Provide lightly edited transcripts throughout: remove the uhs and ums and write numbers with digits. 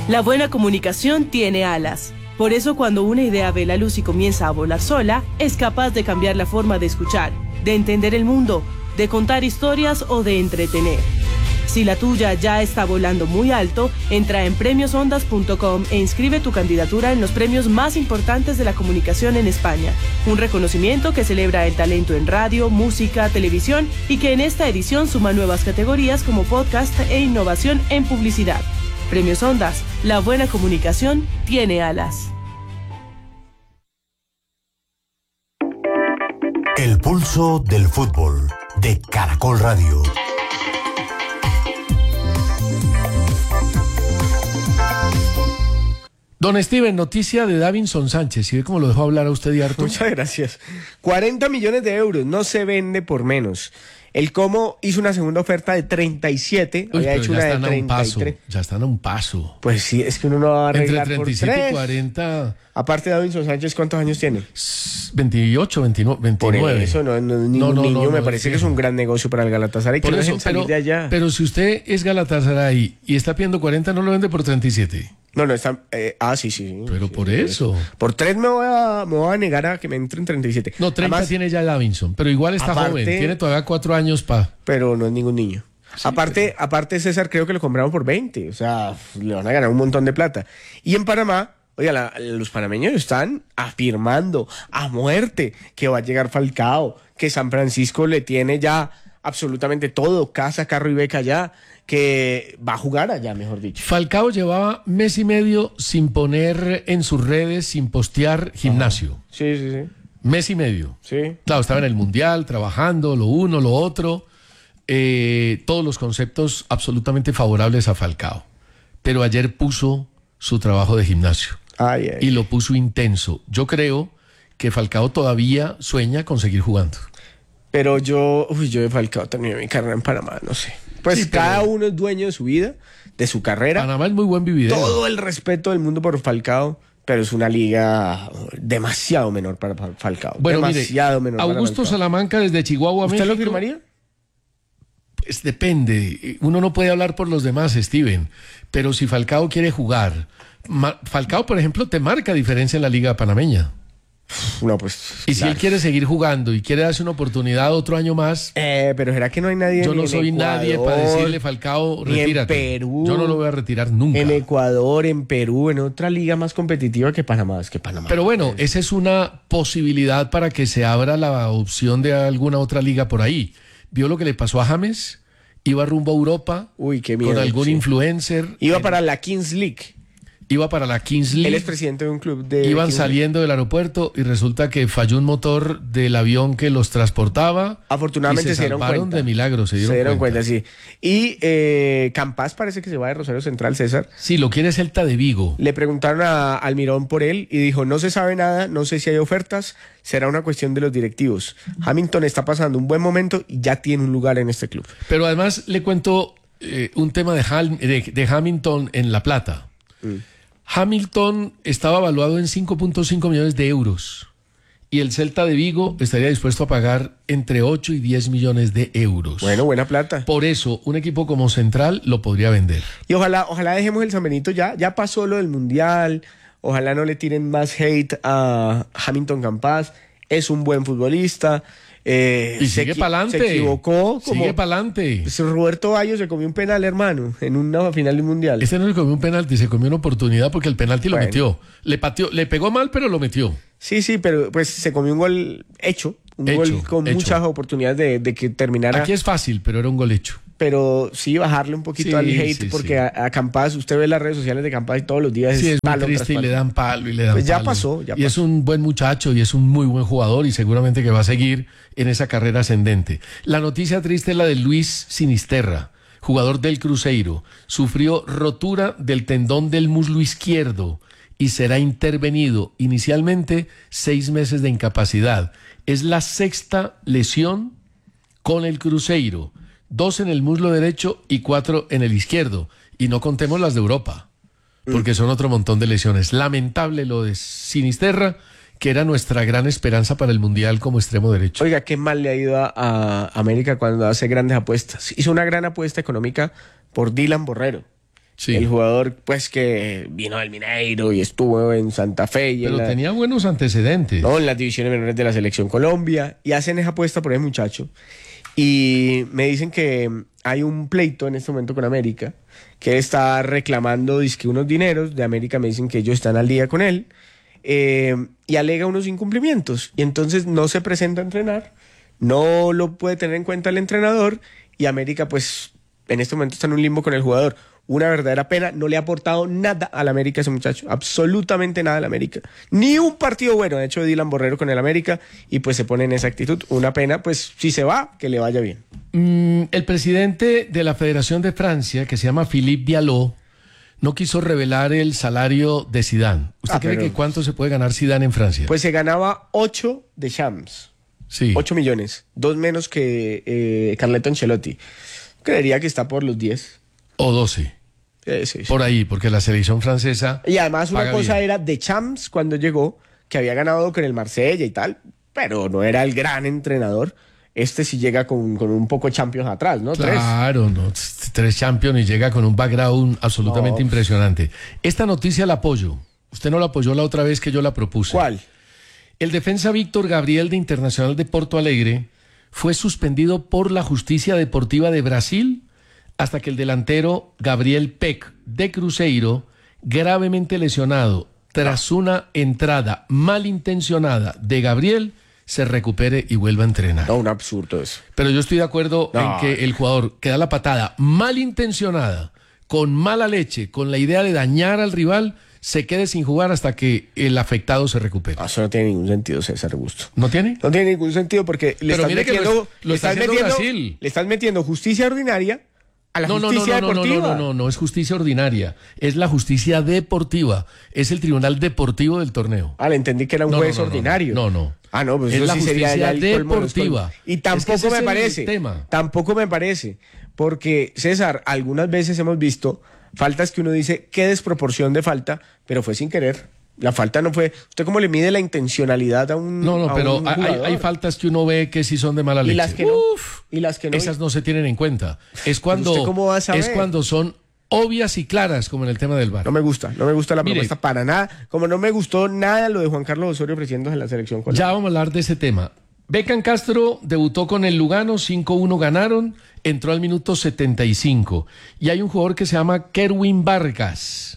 La buena comunicación tiene alas. Por eso cuando una idea ve la luz y comienza a volar sola, es capaz de cambiar la forma de escuchar, de entender el mundo, de contar historias o de entretener. Si la tuya ya está volando muy alto, entra en premiosondas.com e inscribe tu candidatura en los premios más importantes de la comunicación en España. Un reconocimiento que celebra el talento en radio, música, televisión y que en esta edición suma nuevas categorías como podcast e innovación en publicidad. Premios Ondas, la buena comunicación tiene alas. El pulso del fútbol de Caracol Radio. Don Steven, noticia de Davinson Sánchez. ¿Sí ve cómo lo dejó hablar a usted y harto? Muchas gracias. 40 millones de euros, no se vende por menos. El Como hizo una segunda oferta de 37, había hecho una de 33. Ya están a un paso. Pues sí, es que uno no va a arreglar entre por 37 3. y 40. Aparte, Davinson Sánchez, ¿cuántos años tiene? 28, 29. Por eso no es ningún niño, me parece que es un gran negocio para el Galatasaray. Por eso, pero si usted es Galatasaray y está pidiendo 40, ¿no lo vende por 37? No, está... sí. Pero sí, por eso. Por 3 me voy a negar a que me entren 37. No, 30 además, tiene ya Davinson, pero igual está joven. Tiene todavía 4 años para... Pero no es ningún niño. Sí, aparte, César, creo que lo compraron por 20. O sea, le van a ganar un montón de plata. Y en Panamá, oiga, los panameños están afirmando a muerte que va a llegar Falcao, que San Francisco le tiene ya absolutamente todo, casa, carro y beca allá, que va a jugar allá, mejor dicho. Falcao llevaba mes y medio sin poner en sus redes, sin postear gimnasio. Sí. Mes y medio. Sí. Claro, estaba en el Mundial, trabajando, lo uno, lo otro. Todos los conceptos absolutamente favorables a Falcao. Pero ayer puso su trabajo de gimnasio. Y lo puso intenso. Yo creo que Falcao todavía sueña con seguir jugando. Pero yo de Falcao terminé mi carrera en Panamá, no sé. Pues sí, cada uno es dueño de su vida, de su carrera. Panamá es muy buen vividero. Todo el respeto del mundo por Falcao, pero es una liga demasiado menor para Falcao. Bueno, demasiado mire, menor Augusto para Salamanca desde Chihuahua, ¿Usted México. lo firmaría? Pues depende. Uno no puede hablar por los demás, Steven. Pero si Falcao quiere jugar... Falcao, por ejemplo, te marca diferencia en la liga panameña. No, pues... Y si él quiere seguir jugando y quiere darse una oportunidad otro año más... pero ¿será que no hay nadie Yo no soy Ecuador, nadie para decirle, Falcao, retírate. En Perú. Yo no lo voy a retirar nunca. En Ecuador, en Perú, en otra liga más competitiva que Panamá. Es que Panamá... Pero bueno, esa es una posibilidad para que se abra la opción de alguna otra liga por ahí. ¿Vio lo que le pasó a James? Iba rumbo a Europa. Uy, qué miedo, con algún influencer. Iba para la Kings League. Iba para la Kings League. Él es presidente de un club de... Iban Kings saliendo League. del aeropuerto y resulta que falló un motor del avión que los transportaba. Afortunadamente se dieron cuenta. De milagro, se dieron cuenta, sí. Y Campas parece que se va de Rosario Central, César. Sí, lo quiere Celta de Vigo. Le preguntaron a Almirón por él y dijo, no se sabe nada, no sé si hay ofertas, será una cuestión de los directivos. Hamilton está pasando un buen momento y ya tiene un lugar en este club. Pero además le cuento un tema de Hamilton en La Plata. Hamilton estaba evaluado en 5.5 millones de euros y el Celta de Vigo estaría dispuesto a pagar entre 8 y 10 millones de euros. Bueno, buena plata. Por eso, un equipo como Central lo podría vender. Y ojalá dejemos el San Benito ya pasó lo del Mundial, ojalá no le tiren más hate a Hamilton Campas, es un buen futbolista. Y sigue para adelante. Se equivocó. Sigue para adelante. Roberto Bayo se comió un penal, hermano, en una final del Mundial. Este no se comió un penalti, se comió una oportunidad porque el penalti lo metió. Le pateó, le pegó mal, pero lo metió. Sí, pero pues se comió un gol hecho. Gol con muchas oportunidades de que terminara. Aquí es fácil, pero era un gol hecho. Pero sí bajarle un poquito al hate, porque a Campas, usted ve las redes sociales de Campas y todos los días es muy triste y le dan palo y le dan pues ya palo. pasó. Y es un buen muchacho y es un muy buen jugador y seguramente que va a seguir en esa carrera ascendente. La noticia triste es la de Luis Sinisterra, jugador del Cruzeiro. Sufrió rotura del tendón del muslo izquierdo y será intervenido. Inicialmente 6 meses de incapacidad. Es la 6ª lesión con el Cruzeiro. 2 en el muslo derecho y 4 en el izquierdo. Y no contemos las de Europa, porque son otro montón de lesiones. Lamentable lo de Sinisterra, que era nuestra gran esperanza para el Mundial como extremo derecho. Oiga, qué mal le ha ido a América cuando hace grandes apuestas. Hizo una gran apuesta económica por Dylan Borrero. Sí. El jugador, pues, que vino del Mineiro y estuvo en Santa Fe. Y Pero tenía buenos antecedentes. no, en las divisiones menores de la Selección Colombia. Y hacen esa apuesta por ese muchacho. Y me dicen que hay un pleito en este momento con América, que él está reclamando dizque unos dineros. De América me dicen que ellos están al día con él. Y alega unos incumplimientos. Y entonces no se presenta a entrenar. No lo puede tener en cuenta el entrenador. Y América, pues, en este momento está en un limbo con el jugador. Una verdadera pena, no le ha aportado nada al América ese muchacho, absolutamente nada al América. Ni un partido bueno ha hecho Dylan Borrero con el América y pues se pone en esa actitud. Una pena, pues si se va, que le vaya bien. El presidente de la Federación de Francia, que se llama Philippe Diallo, no quiso revelar el salario de Zidane. ¿Usted cree que cuánto se puede ganar Zidane en Francia? Pues se ganaba 8 de Champs. Sí. 8 millones, 2 menos que Carleto Ancelotti. Creería que está por los 10. O 12. Sí. Por ahí, porque la selección francesa. Y además una cosa bien. era de Champs cuando llegó, que había ganado con el Marsella y tal, pero no era el gran entrenador. Este sí llega con un poco Champions atrás, ¿no? Claro, no, 3 Champions y llega con un background absolutamente impresionante. Esta noticia la apoyo. Usted no la apoyó la otra vez que yo la propuse. ¿Cuál? El defensa Víctor Gabriel de Internacional de Porto Alegre fue suspendido por la Justicia Deportiva de Brasil hasta que el delantero Gabriel Peck de Cruzeiro, gravemente lesionado tras una entrada malintencionada de Gabriel, se recupere y vuelva a entrenar. No, un absurdo eso. Pero yo estoy de acuerdo en que el jugador que da la patada malintencionada, con mala leche, con la idea de dañar al rival, se quede sin jugar hasta que el afectado se recupere. Eso no tiene ningún sentido, César Augusto. ¿No tiene? No tiene ningún sentido porque le Pero estás mire que metiendo, lo está haciendo Brasil. le estás metiendo justicia ordinaria a la justicia deportiva. No, es justicia ordinaria, es la justicia deportiva, es el Tribunal Deportivo del torneo. Le entendí que era un juez ordinario. No. Pues es eso la sí sería ya justicia el colmo de los deportiva. colmos. Y tampoco me parece. Tampoco me parece. Porque, César, algunas veces hemos visto faltas que uno dice, qué desproporción de falta, pero fue sin querer. La falta no fue... ¿Usted cómo le mide la intencionalidad a un pero hay faltas que uno ve que sí son de mala leche. Y las que no. Y las que no. Esas no se tienen en cuenta. Es cuando, ¿usted cómo va a saber? Es cuando son obvias y claras, como en el tema del VAR. No me gusta la propuesta para nada. Como no me gustó nada lo de Juan Carlos Osorio presidiendo en la selección colombiana. Ya vamos a hablar de ese tema. Beckham Castro debutó con el Lugano, 5-1 ganaron, entró al minuto 75. Y hay un jugador que se llama Kerwin Vargas,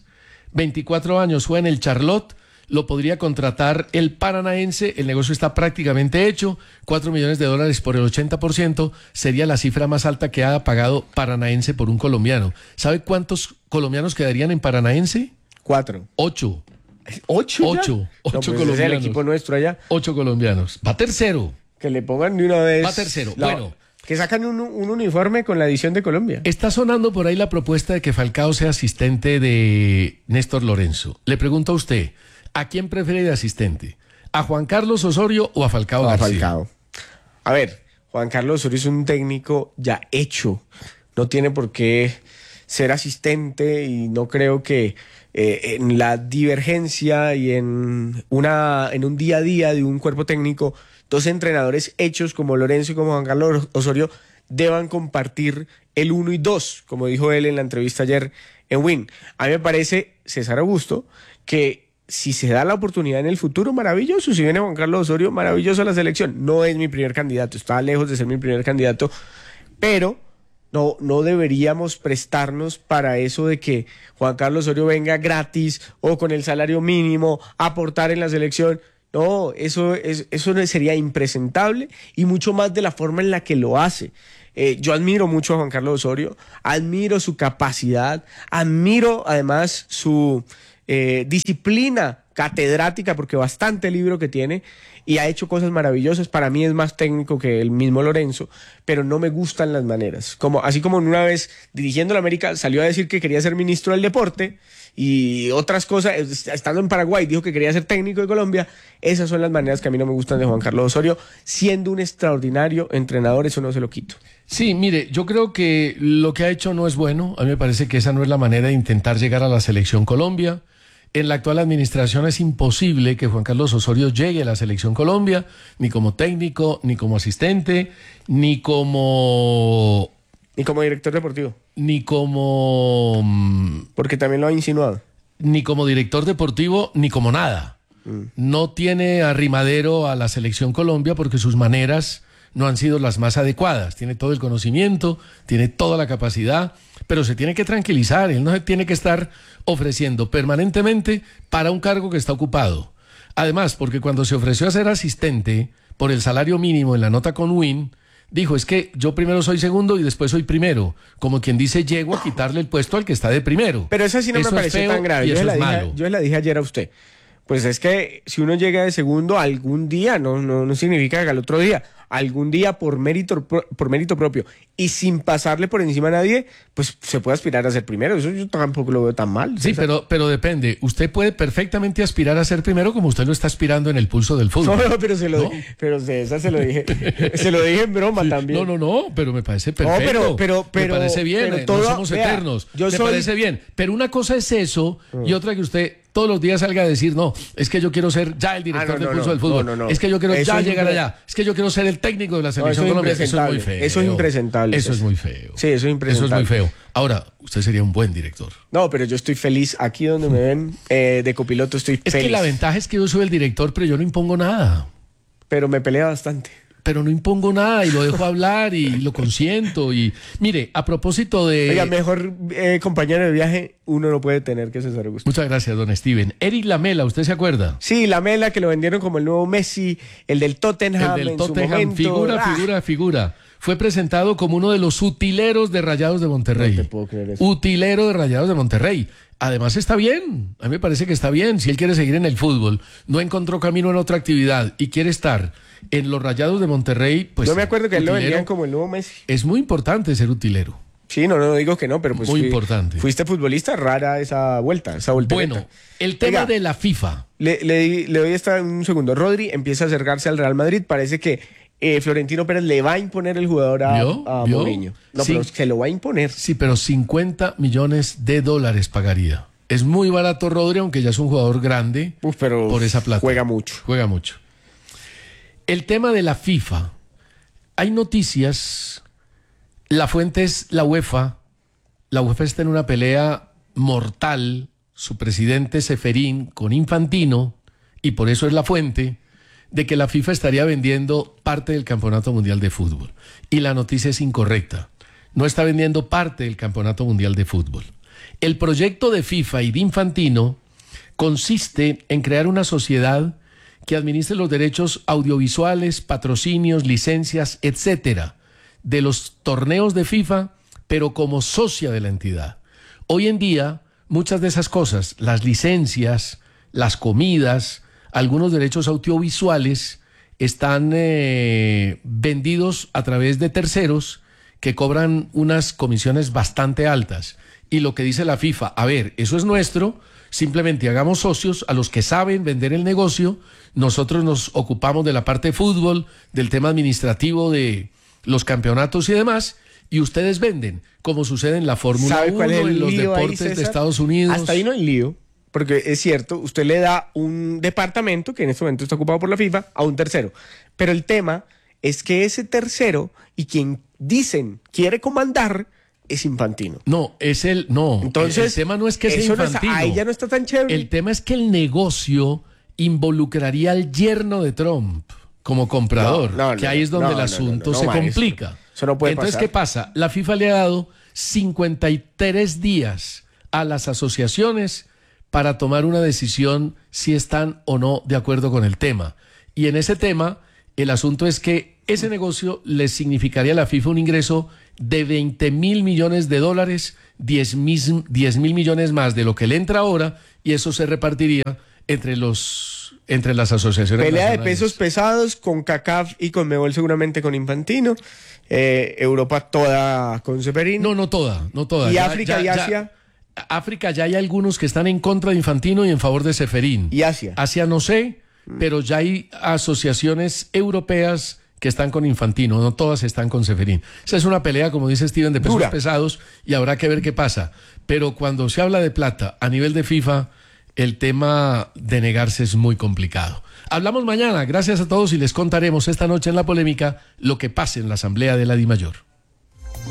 24 años, juega en el Charlotte, lo podría contratar el Paranaense, el negocio está prácticamente hecho, $4 millones por el 80%, sería la cifra más alta que ha pagado Paranaense por un colombiano. ¿Sabe cuántos colombianos quedarían en Paranaense? 4. 8. ¿8? 8 colombianos. Es el equipo nuestro allá. 8 colombianos. Va tercero. Que le pongan de una vez. Va tercero. Bueno. Que sacan un uniforme con la edición de Colombia. Está sonando por ahí la propuesta de que Falcao sea asistente de Néstor Lorenzo. Le pregunto a usted, ¿a quién prefiere de asistente? ¿A Juan Carlos Osorio o a Falcao García? A Falcao. A ver, Juan Carlos Osorio es un técnico ya hecho. No tiene por qué ser asistente y no creo que en la divergencia y en un día a día de un cuerpo técnico, dos entrenadores hechos como Lorenzo y como Juan Carlos Osorio deban compartir el 1 y 2, como dijo él en la entrevista ayer en Win. A mí me parece, César Augusto, que si se da la oportunidad en el futuro, maravilloso. Si viene Juan Carlos Osorio, maravilloso a la selección. No es mi primer candidato, está lejos de ser mi primer candidato, pero no deberíamos prestarnos para eso de que Juan Carlos Osorio venga gratis o con el salario mínimo a aportar en la selección. No, eso sería impresentable y mucho más de la forma en la que lo hace. Yo admiro mucho a Juan Carlos Osorio, admiro su capacidad, admiro además su disciplina catedrática, porque bastante libro que tiene y ha hecho cosas maravillosas. Para mí es más técnico que el mismo Lorenzo, pero no me gustan las maneras. Así como una vez dirigiendo la América salió a decir que quería ser ministro del deporte y otras cosas, estando en Paraguay dijo que quería ser técnico de Colombia. Esas son las maneras que a mí no me gustan de Juan Carlos Osorio. Siendo un extraordinario entrenador, eso no se lo quito. Sí, mire, yo creo que lo que ha hecho no es bueno. A mí me parece que esa no es la manera de intentar llegar a la selección Colombia. En la actual administración es imposible que Juan Carlos Osorio llegue a la selección Colombia, ni como técnico, ni como asistente, ni como director deportivo. ni como Porque también lo ha insinuado. ni como director deportivo, ni como nada. No tiene arrimadero a la selección Colombia porque sus maneras no han sido las más adecuadas. Tiene todo el conocimiento, tiene toda la capacidad, pero se tiene que tranquilizar. Él no se tiene que estar ofreciendo permanentemente para un cargo que está ocupado. Además, porque cuando se ofreció a ser asistente por el salario mínimo en la nota con Win, dijo, es que yo primero soy segundo y después soy primero. Como quien dice, llego a quitarle el puesto al que está de primero. Pero esa sí no Eso me es pareció feo tan grave. y Yo eso se la es dije, malo. yo se la dije ayer a usted. Pues es que si uno llega de segundo algún día, no significa que al otro día, algún día por mérito propio y sin pasarle por encima a nadie, pues se puede aspirar a ser primero. Eso yo tampoco lo veo tan mal. Sí, pero depende. Usted puede perfectamente aspirar a ser primero como usted lo está aspirando en el pulso del fútbol. No, pero pero de esa se lo dije. Se lo dije en broma Sí, también. No, pero me parece perfecto. No, pero me parece bien. pero No todo- somos vea, eternos. yo Me soy- parece bien. Pero una cosa es eso y otra que usted todos los días salga a decir, no, es que yo quiero ser ya el director del pulso del fútbol. no. Es que yo quiero Eso ya es llegar impre- allá. Es que yo quiero ser el técnico de la selección eso es Colombia. Eso es muy impresentable. feo. Eso es impresentable. Eso es muy feo. Sí, eso es Eso impresentable. es muy feo. Ahora, usted sería un buen director. No, pero yo estoy feliz. Aquí donde me ven de copiloto estoy Es feliz. que la ventaja es que yo soy el director, pero yo no impongo nada. Pero me pelea bastante. Pero no impongo nada y lo dejo hablar y lo consiento. Y mire, a propósito de... Oiga, mejor compañero de viaje uno no puede tener que César Augusto. Muchas gracias, don Steven. Eric Lamela, ¿usted se acuerda? Sí, Lamela, que lo vendieron como el nuevo Messi, el del Tottenham, El del en su Tottenham, momento. figura. Fue presentado como uno de los utileros de Rayados de Monterrey. No te puedo creer eso. Utilero de Rayados de Monterrey. Además está bien, a mí me parece que está bien. Si él quiere seguir en el fútbol, no encontró camino en otra actividad y quiere estar en los Rayados de Monterrey, pues... Yo me acuerdo que él lo utilero, vendían como el nuevo Messi. Es muy importante ser utilero. Sí, no digo que no, pero pues Muy importante. Fuiste futbolista, rara esa vuelta, esa voltereta. Bueno, el tema Oiga, de la FIFA. Le doy un segundo. Rodri empieza a acercarse al Real Madrid. Parece que Florentino Pérez le va a imponer el jugador a ¿Vio? Mourinho. No, Sí. pero se lo va a imponer. Sí, pero 50 millones de dólares pagaría. Es muy barato Rodri, aunque ya es un jugador grande. Uf, pero por esa plata. juega mucho. Juega mucho. El tema de la FIFA. Hay noticias. La fuente es la UEFA. La UEFA está en una pelea mortal. Su presidente Ceferín con Infantino, y por eso es la fuente, de que la FIFA estaría vendiendo parte del Campeonato Mundial de Fútbol. Y la noticia es incorrecta. No está vendiendo parte del Campeonato Mundial de Fútbol. El proyecto de FIFA y de Infantino consiste en crear una sociedad que administre los derechos audiovisuales, patrocinios, licencias, etcétera, de los torneos de FIFA, pero como socia de la entidad. Hoy en día, muchas de esas cosas, las licencias, las comidas, algunos derechos audiovisuales, están vendidos a través de terceros que cobran unas comisiones bastante altas. Y lo que dice la FIFA, a ver, eso es nuestro, simplemente hagamos socios a los que saben vender el negocio, nosotros nos ocupamos de la parte de fútbol, del tema administrativo de los campeonatos y demás, y ustedes venden, como sucede en la Fórmula ¿Sabe 1, cuál es el en los lío ahí, deportes de César? Estados Unidos. Hasta ahí no hay lío, porque es cierto, usted le da un departamento, que en este momento está ocupado por la FIFA, a un tercero. Pero el tema es que ese tercero, y quien dicen quiere comandar, es Infantino. No, Entonces, el tema no es que sea eso no Infantino. ahí ya no está tan chévere. El tema es que el negocio involucraría al yerno de Trump como comprador, que ahí es donde el asunto se complica. Eso no puede Entonces, pasar. ¿qué pasa? La FIFA le ha dado 53 días a las asociaciones para tomar una decisión si están o no de acuerdo con el tema. Y en ese tema, el asunto es que ese negocio les significaría a la FIFA un ingreso de 20.000 millones de dólares, 10.000 millones más de lo que le entra ahora, y eso se repartiría entre las asociaciones Pelea de nacionales. pesos pesados con CACAF y con Mebol, seguramente con Infantino. Europa toda con Ceferín. No toda. ¿Y África y Asia? África ya hay algunos que están en contra de Infantino y en favor de Ceferín. ¿Y Asia? Asia no sé, pero ya hay asociaciones europeas que están con Infantino, no todas están con Ceferín. Esa es una pelea, como dice Steven, de pesos Dura. pesados, y habrá que ver qué pasa. Pero cuando se habla de plata a nivel de FIFA, el tema de negarse es muy complicado. Hablamos mañana, gracias a todos, y les contaremos esta noche en La Polémica lo que pase en la Asamblea de la DIMAYOR.